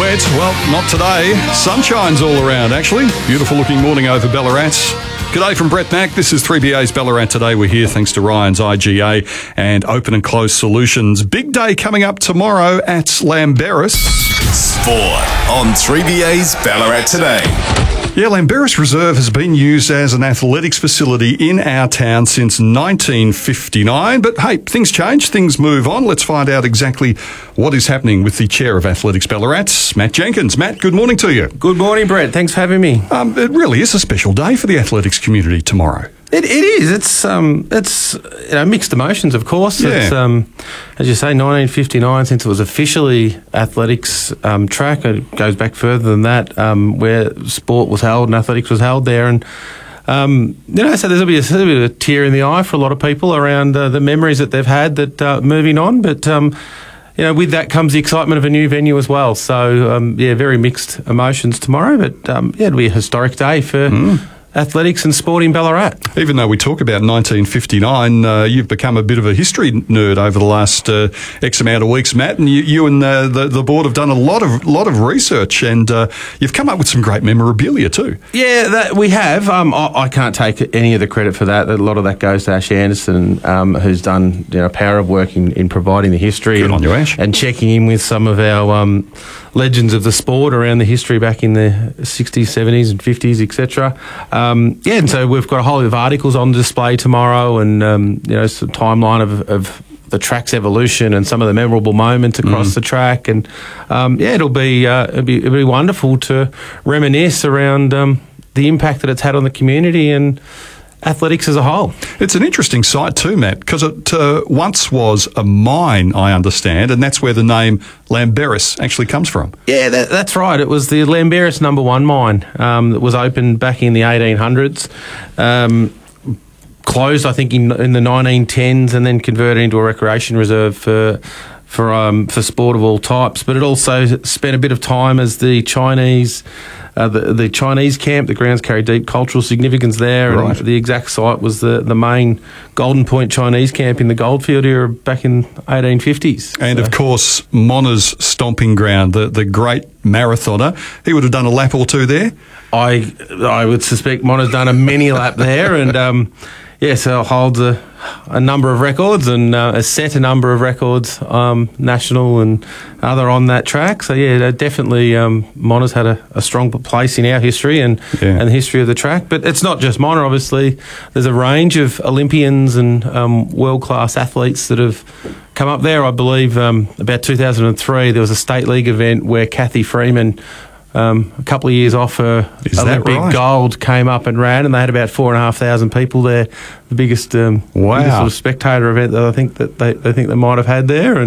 wet. Well, not today. Sunshine's all around, actually. Beautiful looking morning over Ballarat. G'day from Brett Mack. This is 3BA's Ballarat Today. We're here thanks to Ryan's IGA and Open and Close Solutions. Big day coming up tomorrow at Lamberis. Sport on 3BA's Ballarat Today. Yeah, Lamberis Reserve has been used as an athletics facility in our town since 1959. But hey, things change, things move on. Let's find out exactly what is happening with the Chair of Athletics Ballarat, Matt Jenkins. Matt, good morning to you. Good morning, Brett. Thanks for having me. It really is a special day for the athletics community tomorrow. It is. It's mixed emotions, of course. Yeah. It's as you say, 1959 since it was officially athletics track. It goes back further than that, where sport was held and athletics was held there, and so there'll be a bit of a tear in the eye for a lot of people around the memories that they've had. That moving on, but. With that comes the excitement of a new venue as well. So, very mixed emotions tomorrow. But, it'll be a historic day for athletics and sport in Ballarat. Even though we talk about 1959, you've become a bit of a history nerd over the last X amount of weeks, Matt, and you and the board have done a lot of research, and you've come up with some great memorabilia too. Yeah, that we have. I can't take any of the credit for that. A lot of that goes to Ash Anderson, who's done power of work in providing the history. Good on you, Ash. And checking in with some of our legends of the sport around the history back in the 60s, 70s and 50s, etc. And so we've got a whole lot of articles on display tomorrow, and some timeline of the track's evolution and some of the memorable moments across the track, and it'll be wonderful to reminisce around the impact that it's had on the community and athletics as a whole. It's an interesting site too, Matt, because it once was a mine, I understand, and that's where the name Lamberis actually comes from. Yeah, that's right. It was the Lamberis No. 1 mine that was opened back in the 1800s. Closed, I think, in the 1910s, and then converted into a recreation reserve for sport of all types. But it also spent a bit of time as the Chinese. The Chinese camp, the grounds carry deep cultural significance there, right. And the exact site was the main Golden Point Chinese camp in the Goldfield era back in 1850s. And of course, Mona's stomping ground, the great marathoner, he would have done a lap or two there. I would suspect Mona's done a mini lap there, and so holds a number of records and set a number of records, national and other, on that track. So definitely Mona's had a strong place in our history and the history of the track. But it's not just Mona, obviously. There's a range of Olympians and world-class athletes that have come up there. I believe about 2003 there was a State League event where Kathy Freeman, a couple of years off her Olympic gold, came up and ran, and they had about 4,500 people there. The biggest sort of spectator event that I think that they think they might have had there,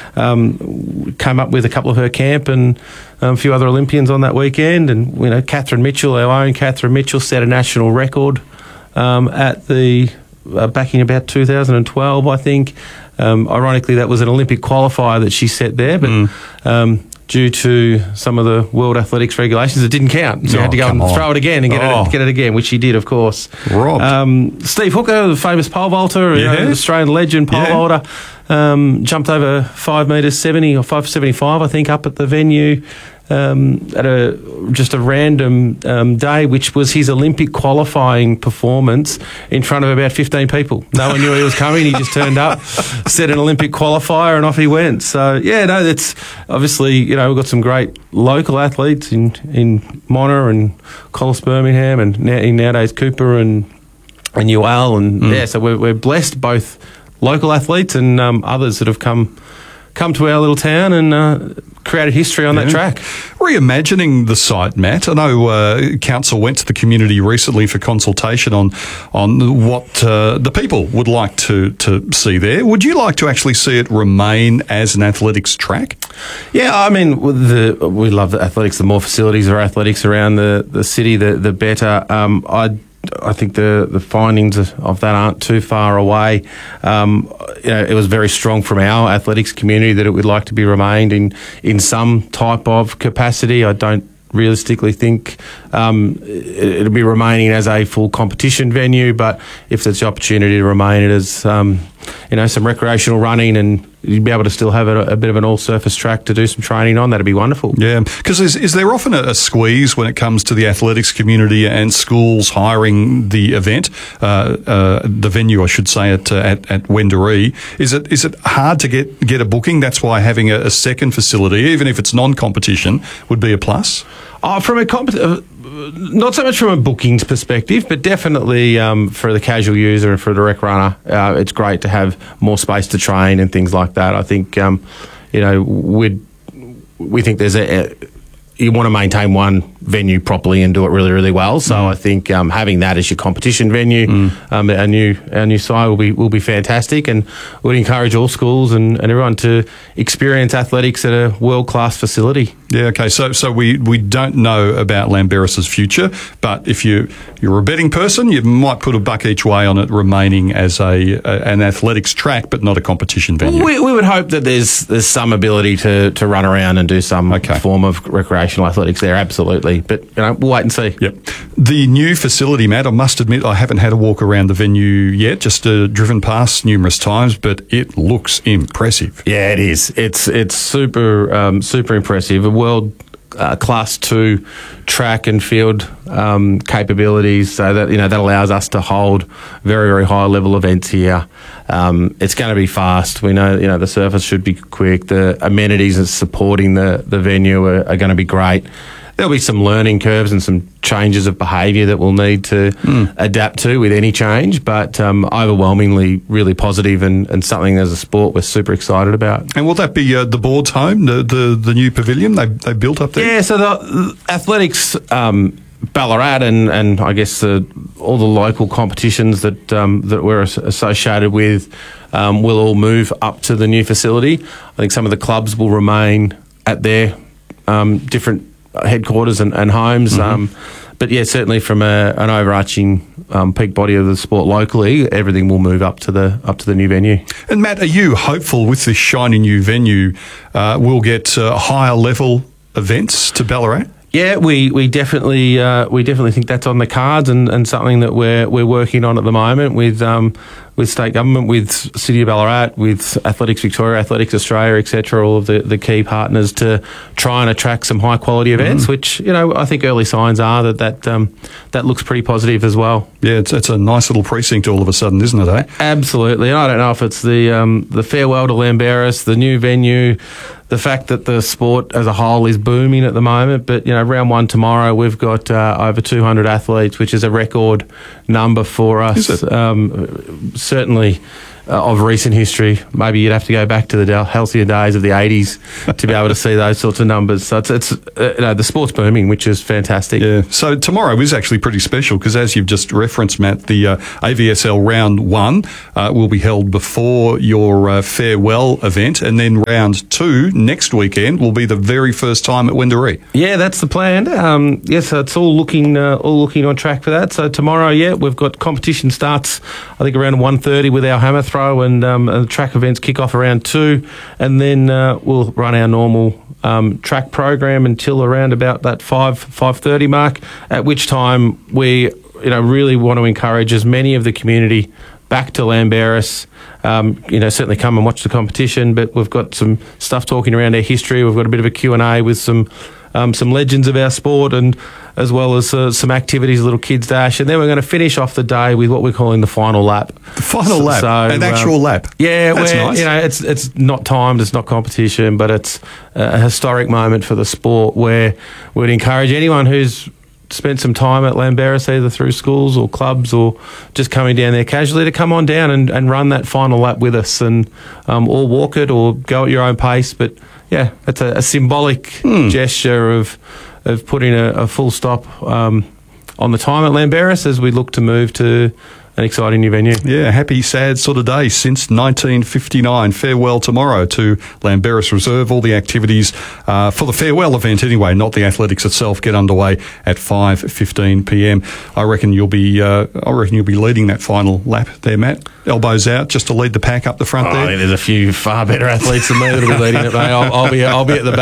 and came up with a couple of her camp and a few other Olympians on that weekend. And Catherine Mitchell, our own Catherine Mitchell, set a national record at the back in about 2012, I think. Ironically, that was an Olympic qualifier that she set there, but due to some of the World Athletics regulations, it didn't count. So you had to go and throw it again and get it again, which he did, of course. Steve Hooker, the famous pole vaulter, Australian legend pole vaulter, jumped over 5 metres 70 or 5.75, I think, up at the venue at just a random day, which was his Olympic qualifying performance in front of about 15 people. No one knew he was coming. He just turned up, set an Olympic qualifier, and off he went. So it's obviously we've got some great local athletes in Mona and Collis Birmingham, and nowadays Cooper and UL, and so we're blessed, both local athletes and others that have come to our little town and created history on that track. Reimagining the site, Matt. I know council went to the community recently for consultation on what the people would like to see there. Would you like to actually see it remain as an athletics track? Yeah, I mean, we love the athletics. The more facilities or athletics around the city, the better. I think the findings of that aren't too far away. It was very strong from our athletics community that it would like to be remained in some type of capacity. I don't realistically think it'll be remaining as a full competition venue, but if there's the opportunity to remain it as some recreational running and you'd be able to still have a bit of an all-surface track to do some training on. That'd be wonderful. Yeah, because is there often a squeeze when it comes to the athletics community and schools hiring the event, the venue, I should say, at Wendouree? Is it hard to get a booking? That's why having a second facility, even if it's non-competition, would be a plus? From a not so much from a bookings perspective, but definitely for the casual user and for the rec runner, it's great to have more space to train and things like that. I think, we think there's you want to maintain one venue properly and do it really, really well. So I think having that as your competition venue, our new site will be fantastic, and would encourage all schools and everyone to experience athletics at a world-class facility. Yeah, okay. So we don't know about Llanberis' future, but if you're a betting person, you might put $1 each way on it remaining as an athletics track, but not a competition venue. We would hope that there's some ability to run around and do some form of recreational athletics there, absolutely. But we'll wait and see. Yep. The new facility, Matt, I must admit I haven't had a walk around the venue yet, just driven past numerous times, but it looks impressive. Yeah, it is. It's super super impressive. A world Class 2 track and field capabilities, so that that allows us to hold very, very high level events here. It's going to be fast. We know the surface should be quick. The amenities that's supporting the venue are going to be great. There'll be some learning curves and some changes of behaviour that we'll need to adapt to with any change, but overwhelmingly really positive and something as a sport we're super excited about. And will that be the board's home, the new pavilion they built up there? Yeah, so the athletics Ballarat and I guess all the local competitions that we're associated with will all move up to the new facility. I think some of the clubs will remain at their different headquarters and homes, but yeah, certainly from an overarching peak body of the sport locally, everything will move up to the new venue. And Matt, are you hopeful with this shiny new venue we'll get higher level events to Ballarat? Yeah, we definitely think that's on the cards and something that we're working on at the moment with state government, with City of Ballarat, with Athletics Victoria, Athletics Australia, etc. All of the key partners to try and attract some high quality events, which I think early signs are that looks pretty positive as well. Yeah, it's a nice little precinct all of a sudden, isn't it? Eh? Absolutely. And I don't know if it's the farewell to Llanberis, the new venue, the fact that the sport as a whole is booming at the moment, but round one tomorrow we've got over 200 athletes, which is a record number for us. Is it? Certainly of recent history. Maybe you'd have to go back to the healthier days of the 80s to be able to see those sorts of numbers. So it's the sport's booming, which is fantastic. Yeah. So tomorrow is actually pretty special because, as you've just referenced, Matt, the AVSL round 1 will be held before your farewell event, and then round 2 next weekend will be the very first time at Wendouree. Yeah, that's the plan. So it's all looking on track for that. So tomorrow, we've got competition starts, I think around 1:30 with our hammer throw, and the track events kick off around 2, and then we'll run our normal track program until around about that 5:30 mark, at which time we really want to encourage as many of the community back to Llanberis. Certainly come and watch the competition, but we've got some stuff talking around our history. We've got a bit of a Q&A with some legends of our sport, and as well as some activities, a little kids dash, and then we're going to finish off the day with what we're calling the final lap. The final lap, an actual lap. Yeah, that's nice. It's not timed, it's not competition, but it's a historic moment for the sport where we'd encourage anyone who's spent some time at Llanberis, either through schools or clubs or just coming down there casually, to come on down and run that final lap with us, and or walk it or go at your own pace. But yeah, it's a symbolic gesture of putting a full stop on the time at Llanberis as we look to move to an exciting new venue. Yeah, happy, sad sort of day since 1959. Farewell tomorrow to Llanberis Reserve. All the activities for the farewell event, anyway, not the athletics itself, get underway at 5:15 p.m. I reckon you'll be leading that final lap there, Matt. Elbows out, just to lead the pack up the front there. I think there's a few far better athletes than me that'll be leading it, mate. I'll be at the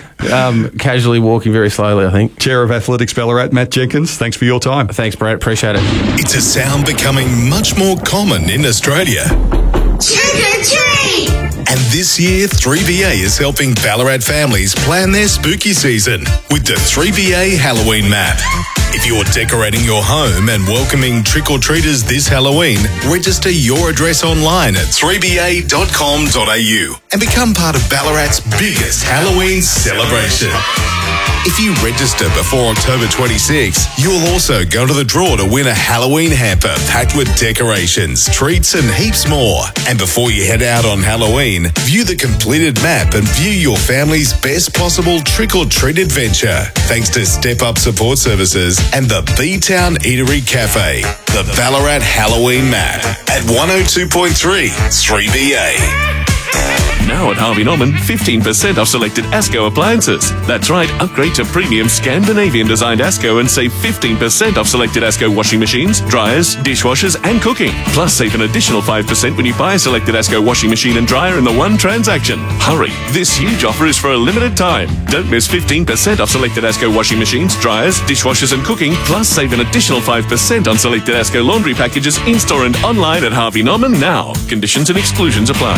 back, casually walking very slowly, I think. Chair of Athletics Ballarat, Matt Jenkins, thanks for your time. Thanks, Brett. Appreciate it. It's a sound becoming much more common in Australia. Trick or treat! And this year, 3BA is helping Ballarat families plan their spooky season with the 3BA Halloween Map. If you're decorating your home and welcoming trick-or-treaters this Halloween, register your address online at 3ba.com.au and become part of Ballarat's biggest Halloween celebration. If you register before October 26, you'll also go to the draw to win a Halloween hamper packed with decorations, treats and heaps more. And before you head out on Halloween, view the completed map and view your family's best possible trick-or-treat adventure. Thanks to Step Up Support Services and the B-Town Eatery Cafe. The Ballarat Halloween Map at 102.3 3BA. Now at Harvey Norman, 15% off selected ASCO appliances. That's right, upgrade to premium Scandinavian designed ASCO and save 15% off selected ASCO washing machines, dryers, dishwashers and cooking. Plus save an additional 5% when you buy a selected ASCO washing machine and dryer in the one transaction. Hurry, this huge offer is for a limited time. Don't miss 15% off selected ASCO washing machines, dryers, dishwashers and cooking. Plus save an additional 5% on selected ASCO laundry packages in-store and online at Harvey Norman now. Conditions and exclusions apply.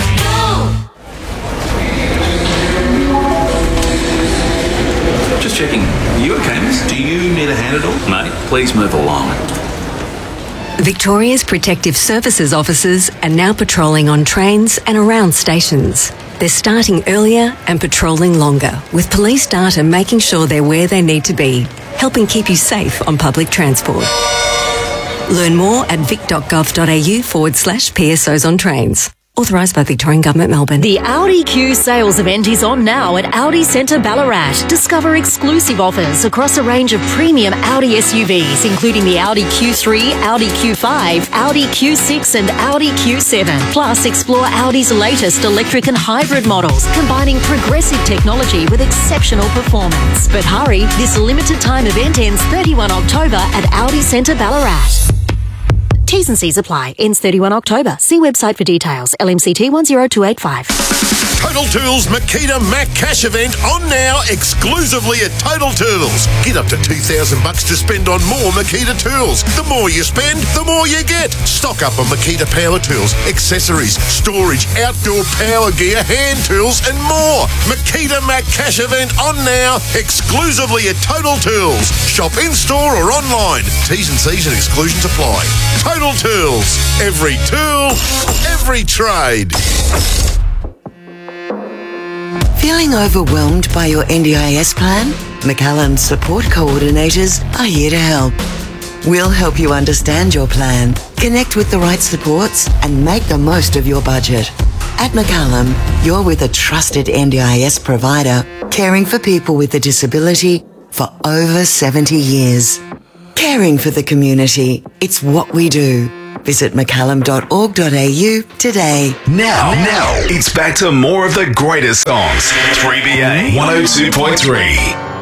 Just checking. You okay, miss? Do you need a hand at all? Mate, please move along. Victoria's Protective Services officers are now patrolling on trains and around stations. They're starting earlier and patrolling longer, with police data making sure they're where they need to be, helping keep you safe on public transport. Learn more at vic.gov.au/PSOs on trains. Authorised by Victorian Government, Melbourne. The Audi Q sales event is on now at Audi Centre Ballarat. Discover exclusive offers across a range of premium Audi SUVs, including the Audi Q3, Audi Q5, Audi Q6 and Audi Q7. Plus, explore Audi's latest electric and hybrid models, combining progressive technology with exceptional performance. But hurry, this limited time event ends 31 October at Audi Centre Ballarat. T's and C's apply. Ends 31 October. See website for details. LMCT 10285. Total Tools Makita Mac Cash event on now exclusively at Total Tools. Get up to $2,000 to spend on more Makita tools. The more you spend, the more you get. Stock up on Makita power tools, accessories, storage, outdoor power gear, hand tools and more. Makita Mac Cash event on now exclusively at Total Tools. Shop in-store or online. T's and C's and exclusions apply. Total Tools. Every tool, every trade. Feeling overwhelmed by your NDIS plan? McCallum's support coordinators are here to help. We'll help you understand your plan, connect with the right supports, and make the most of your budget. At McCallum, you're with a trusted NDIS provider, caring for people with a disability for over 70 years. Caring for the community, it's what we do. Visit mccallum.org.au today. Now, it's back to more of the greatest songs. 3BA 102.3.